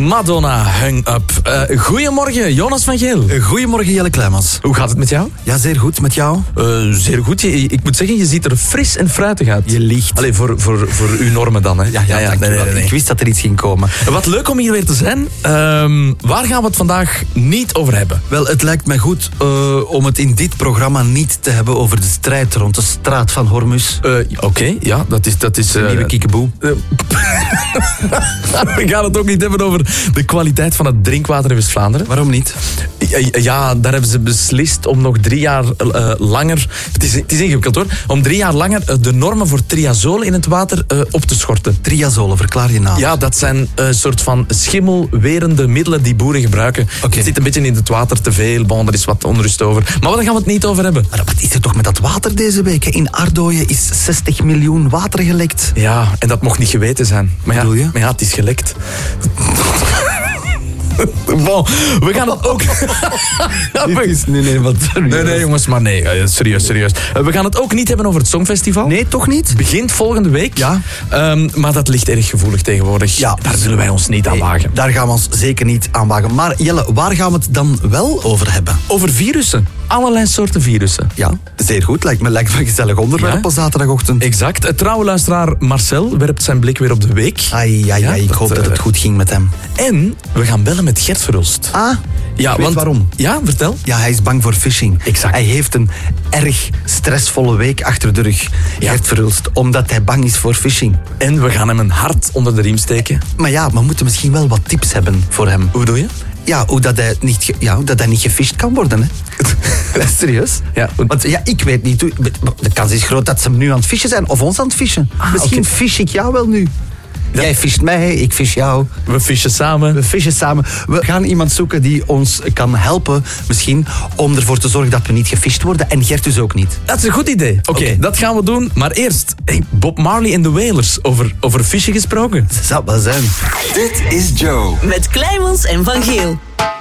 Madonna Hung Up. Goedemorgen, Jonas van Geel. Goedemorgen, Jelle Kleimans. Hoe gaat het met jou? Ja, zeer goed. Met jou? Zeer goed. Ik moet zeggen, je ziet er fris en fruitig uit. Je liegt. Allee, voor uw normen dan, hè? Ja, nee. Ik wist dat er iets ging komen. Wat leuk om hier weer te zijn. Waar gaan we het vandaag niet over hebben? Wel, het lijkt mij goed om het in dit programma niet te hebben over de strijd rond de straat van Hormuz. Oké, ja, dat is De nieuwe kiekeboe. We gaan het ook niet hebben over de kwaliteit van het drinkwater in West-Vlaanderen. Waarom niet? Ja, daar hebben ze beslist om nog 3 jaar langer... Het is ingewikkeld hoor. Om 3 jaar langer de normen voor triazole in het water op te schorten. Triazole, verklaar je naam. Ja, dat zijn een soort van schimmelwerende middelen die boeren gebruiken. Oké. Het zit een beetje in het water te veel. Bon, er is wat onrust over. Maar daar gaan we het niet over hebben. Maar wat is er toch met dat water deze week? In Ardooien is 60 miljoen water gelekt. Ja, en dat mocht niet geweten zijn. Maar ja, Bedoel je? Maar ja, het is gelekt. Bon, we gaan het ook... Nee, wat... Nee, jongens, maar nee. Serieus. We gaan het ook niet hebben over het Songfestival. Nee, toch niet? Begint volgende week. Ja. Maar dat ligt erg gevoelig tegenwoordig. Ja. Daar zullen wij ons niet aan wagen. Daar gaan we ons zeker niet aan wagen. Maar Jelle, waar gaan we het dan wel over hebben? Over virussen. Allerlei soorten virussen. Ja, zeer goed. Lijkt me een gezellig onderwerp Ja. op zaterdagochtend. Exact. Het trouwe luisteraar Marcel werpt zijn blik weer op de week. Ai, ik hoop dat het goed ging met hem. En we gaan bellen met Gert Verhulst. Ah, Ja, ik weet want waarom. Ja, vertel. Ja, hij is bang voor phishing. Exact. Hij heeft een erg stressvolle week achter de rug. Ja. Gert Verhulst, omdat hij bang is voor phishing. En we gaan hem een hart onder de riem steken. Maar ja, we moeten misschien wel wat tips hebben voor hem. Hoe bedoel je? Ja, hoe dat hij niet gefisht kan worden, hè. Serieus? Ja. Want ja, ik weet niet. De kans is groot dat ze nu aan het fischen zijn of ons aan het fischen. Misschien oké. fish ik jou wel nu. Jij fisht mij, ik fish jou. We fischen samen. We fischen samen. We gaan iemand zoeken die ons kan helpen, misschien, om ervoor te zorgen dat we niet gefisht worden. En Gert dus ook niet. Dat is een goed idee. Oké, dat gaan we doen. Maar eerst, Bob Marley en de Wailers. Over fischen gesproken. Dat zou wel zijn. Dit is Joe. Met Kleimans en Van Geel.